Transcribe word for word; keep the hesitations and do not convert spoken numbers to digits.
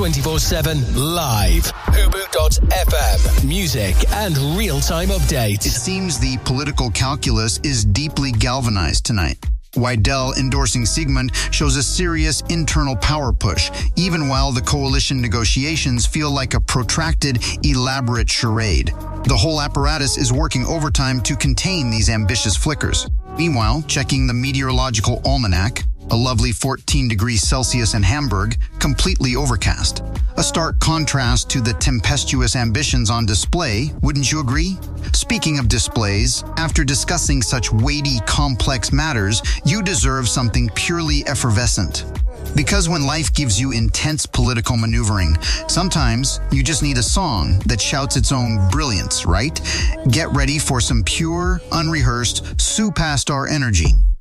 twenty-four seven live. Hubu dot f m. Music and real-time updates. It seems the political calculus is deeply galvanized tonight. Weidel endorsing Sigmund shows a serious internal power push, even while the coalition negotiations feel like a protracted, elaborate charade. The whole apparatus is working overtime to contain these ambitious flickers. Meanwhile, checking the meteorological almanac, a lovely fourteen degrees Celsius in Hamburg, completely overcast. A stark contrast to the tempestuous ambitions on display, wouldn't you agree? Speaking of displays, after discussing such weighty, complex matters, you deserve something purely effervescent. Because when life gives you intense political maneuvering, sometimes you just need a song that shouts its own brilliance, right? Get ready for some pure, unrehearsed, Sue Pastar energy.